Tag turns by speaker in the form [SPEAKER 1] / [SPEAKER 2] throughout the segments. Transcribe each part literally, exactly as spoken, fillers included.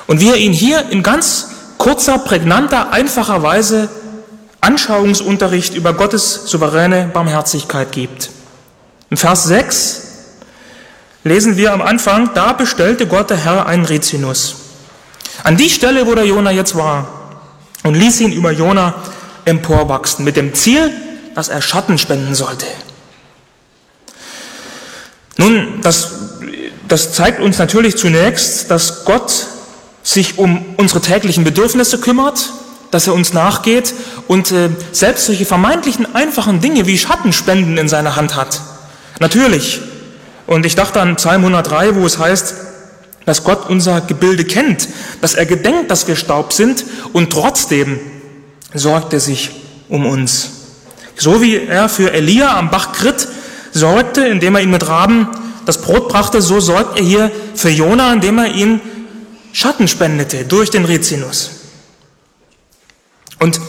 [SPEAKER 1] Und wie er ihn hier in ganz kurzer, prägnanter, einfacher Weise Anschauungsunterricht über Gottes souveräne Barmherzigkeit gibt. Im Vers sechs lesen wir am Anfang, da bestellte Gott der Herr einen Rizinus. An die Stelle, wo der Jona jetzt war, und ließ ihn über Jona emporwachsen, mit dem Ziel, dass er Schatten spenden sollte. Nun, das, das zeigt uns natürlich zunächst, dass Gott sich um unsere täglichen Bedürfnisse kümmert, dass er uns nachgeht und äh, selbst solche vermeintlichen einfachen Dinge wie Schattenspenden in seiner Hand hat. Natürlich. Und ich dachte an Psalm hundertdrei, wo es heißt, dass Gott unser Gebilde kennt, dass er gedenkt, dass wir Staub sind und trotzdem sorgt er sich um uns. So wie er für Elia am Bach Krit sorgte, indem er ihm mit Raben das Brot brachte, so sorgt er hier für Jona, indem er ihn Schatten spendete durch den Rizinus. Und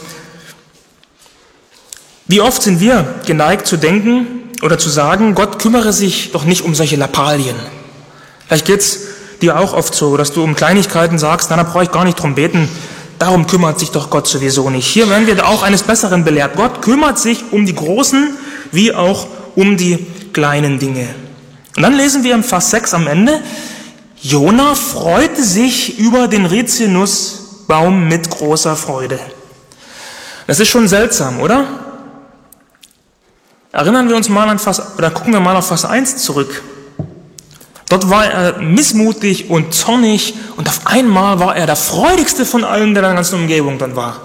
[SPEAKER 1] wie oft sind wir geneigt zu denken oder zu sagen, Gott kümmere sich doch nicht um solche Lappalien. Vielleicht geht's dir auch oft so, dass du um Kleinigkeiten sagst, na, da brauche ich gar nicht drum beten, darum kümmert sich doch Gott sowieso nicht. Hier werden wir auch eines Besseren belehrt. Gott kümmert sich um die großen wie auch um die kleinen Dinge. Und dann lesen wir im Vers sechs am Ende, Jona freute sich über den Rizinusbaum mit großer Freude. Das ist schon seltsam, oder? Erinnern wir uns mal an Vers, oder gucken wir mal auf Vers eins zurück. Dort war er missmutig und zornig und auf einmal war er der freudigste von allen, der in der ganzen Umgebung dann war.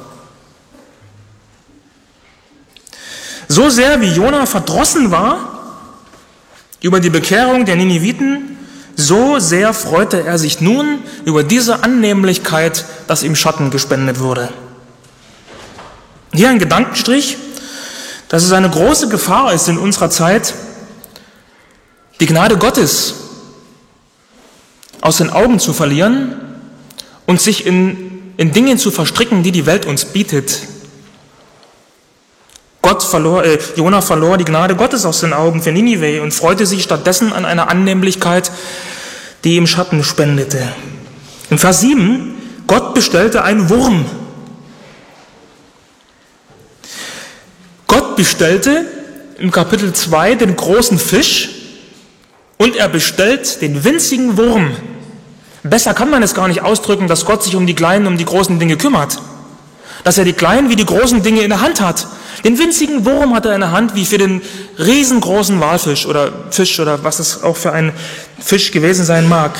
[SPEAKER 1] So sehr wie Jona verdrossen war über die Bekehrung der Niniviten, so sehr freute er sich nun über diese Annehmlichkeit, dass ihm Schatten gespendet wurde. Hier ein Gedankenstrich, dass es eine große Gefahr ist in unserer Zeit, die Gnade Gottes aus den Augen zu verlieren und sich in, in Dingen zu verstricken, die die Welt uns bietet. Gott verlor, äh, Jona verlor die Gnade Gottes aus den Augen für Ninive und freute sich stattdessen an einer Annehmlichkeit, die ihm Schatten spendete. Im Vers sieben, Gott bestellte einen Wurm. Gott bestellte im Kapitel zwei den großen Fisch und er bestellt den winzigen Wurm. Besser kann man es gar nicht ausdrücken, dass Gott sich um die kleinen, um die großen Dinge kümmert. Dass er die kleinen wie die großen Dinge in der Hand hat. Den winzigen Wurm hat er in der Hand, wie für den riesengroßen Walfisch oder Fisch oder was es auch für ein Fisch gewesen sein mag.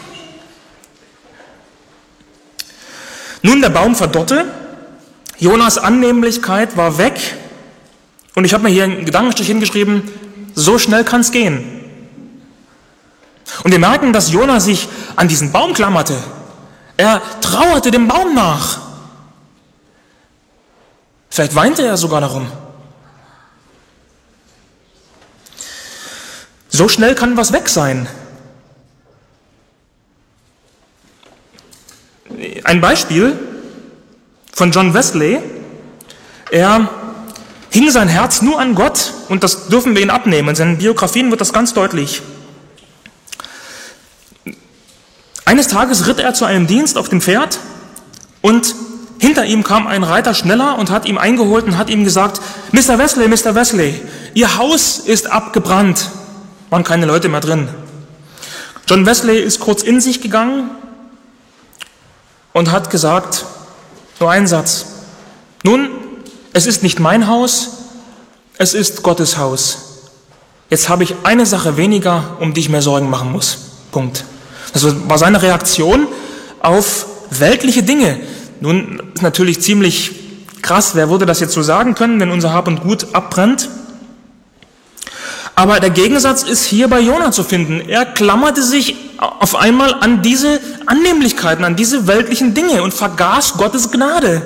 [SPEAKER 1] Nun, der Baum verdorrte, Jonas Annehmlichkeit war weg und ich habe mir hier einen Gedankenstrich hingeschrieben, so schnell kann es gehen. Und wir merken, dass Jona sich an diesen Baum klammerte. Er trauerte dem Baum nach. Vielleicht weinte er sogar darum. So schnell kann was weg sein. Ein Beispiel von John Wesley. Er hing sein Herz nur an Gott und das dürfen wir ihn abnehmen. In seinen Biografien wird das ganz deutlich. Eines Tages ritt er zu einem Dienst auf dem Pferd und hinter ihm kam ein Reiter schneller und hat ihm eingeholt und hat ihm gesagt, Mister Wesley, Mister Wesley, Ihr Haus ist abgebrannt. Waren keine Leute mehr drin. John Wesley ist kurz in sich gegangen und hat gesagt, nur einen Satz, nun, es ist nicht mein Haus, es ist Gottes Haus. Jetzt habe ich eine Sache weniger, um die ich mir Sorgen machen muss. Punkt. Das war seine Reaktion auf weltliche Dinge. Nun ist natürlich ziemlich krass, wer würde das jetzt so sagen können, wenn unser Hab und Gut abbrennt. Aber der Gegensatz ist hier bei Jona zu finden. Er klammerte sich auf einmal an diese Annehmlichkeiten, an diese weltlichen Dinge und vergaß Gottes Gnade.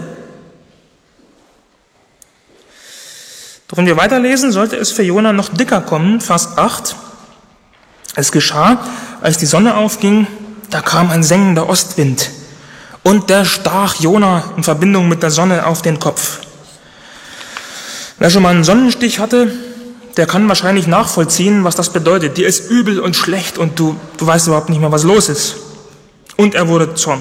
[SPEAKER 1] Doch wenn wir weiterlesen, sollte es für Jona noch dicker kommen, Vers acht. Es geschah, als die Sonne aufging, da kam ein sengender Ostwind und der stach Jona in Verbindung mit der Sonne auf den Kopf. Wer schon mal einen Sonnenstich hatte, der kann wahrscheinlich nachvollziehen, was das bedeutet. Dir ist übel und schlecht und du, du weißt überhaupt nicht mehr, was los ist. Und er wurde zornig.